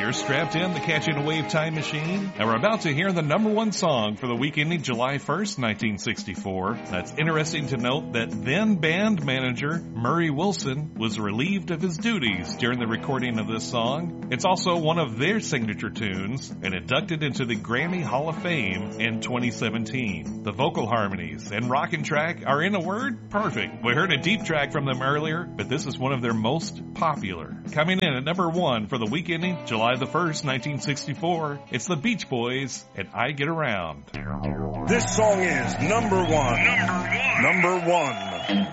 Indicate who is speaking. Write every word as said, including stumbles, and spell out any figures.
Speaker 1: You're strapped in the Catching a Wave time machine, and we're about to hear the number one song for the week ending July first, nineteen sixty-four. That's interesting to note that then band manager Murray Wilson was relieved of his duties during the recording of this song. It's also one of their signature tunes and inducted into the Grammy Hall of Fame in twenty seventeen. The vocal harmonies and rockin' track are, in a word, perfect. We heard a deep track from them earlier, but this is one of their most popular. Coming in at number one for the week ending July the first, nineteen sixty-four, it's the Beach Boys and I Get Around.
Speaker 2: This song is number one. Number one. Number one.